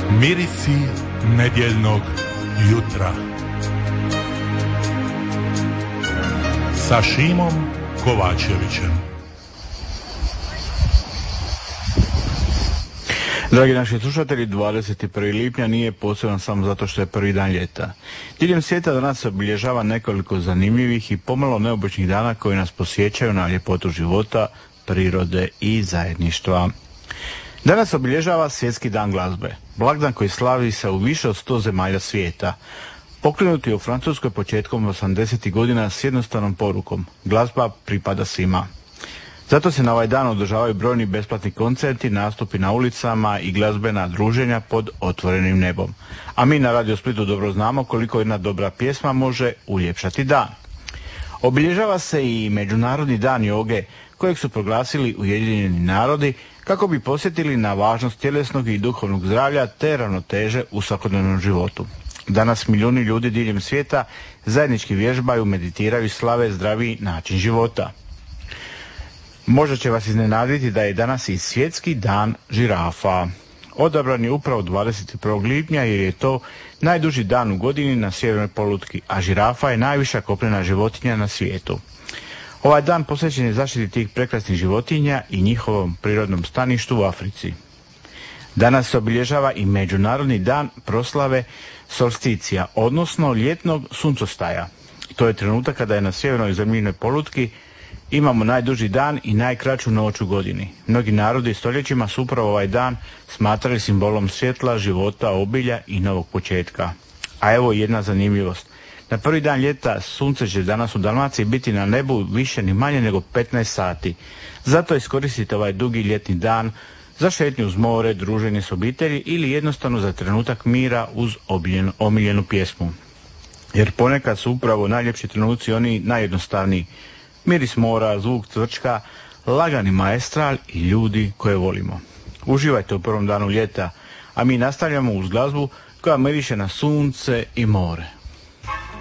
Mirisi nedjeljnog jutra sa Šimom Kovačevićem. Dragi naši slušatelji, 21. lipnja nije poseban samo zato što je prvi dan ljeta. Diljem svijeta danas se obilježava nekoliko zanimljivih i pomalo neobičnih dana koji nas posjećaju na ljepotu života, prirode i zajedništva. Danas obilježava Svjetski dan glazbe, blagdan koji slavi se u više od 100 zemalja svijeta. Pokrenut je u Francuskoj početkom 80. godina s jednostavnom porukom: glazba pripada svima. Zato se na ovaj dan održavaju brojni besplatni koncerti, nastupi na ulicama i glazbena druženja pod otvorenim nebom. A mi na Radio Splitu dobro znamo koliko jedna dobra pjesma može uljepšati dan. Obilježava se i Međunarodni dan joge, kojeg su proglasili Ujedinjeni narodi kako bi podsjetili na važnost tjelesnog i duhovnog zdravlja te ravnoteže u svakodnevnom životu. Danas milijuni ljudi diljem svijeta zajednički vježbaju, meditiraju i slave zdraviji način života. Možda će vas iznenaditi da je danas i Svjetski dan žirafa. Odabran je upravo 21. lipnja jer je to najduži dan u godini na sjevernoj polutki, a žirafa je najviša kopnena životinja na svijetu. Ovaj dan posvećen je zaštiti tih prekrasnih životinja i njihovom prirodnom staništu u Africi. Danas se obilježava i Međunarodni dan proslave solsticija, odnosno ljetnog suncostaja. To je trenutak kada je na sjevernoj zemljinoj polutki imamo najduži dan i najkraću noć u godini. Mnogi narodi stoljećima su upravo ovaj dan smatrali simbolom svjetla, života, obilja i novog početka. A evo jedna zanimljivost. Na prvi dan ljeta sunce će danas u Dalmaciji biti na nebu više ni manje nego 15 sati. Zato iskoristite ovaj dugi ljetni dan za šetnju uz more, druženje s obitelji ili jednostavno za trenutak mira uz omiljenu pjesmu. Jer ponekad su upravo najljepši trenuci oni najjednostavniji. Miris mora, zvuk cvrčka, lagani maestral i ljudi koje volimo. Uživajte u prvom danu ljeta, a mi nastavljamo uz glazbu koja miriše na sunce i more.